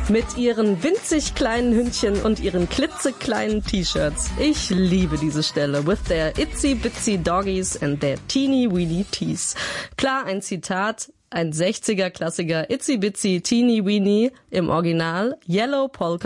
Mit ihren winzig kleinen Hündchen und ihren klitzekleinen T-Shirts. Ich liebe diese Stelle. With their itsy bitsy doggies and their teeny weeny teeth. Klar, ein Zitat, ein 60er-Klassiker, itsy bitsy teeny weeny im Original, Yellow Polka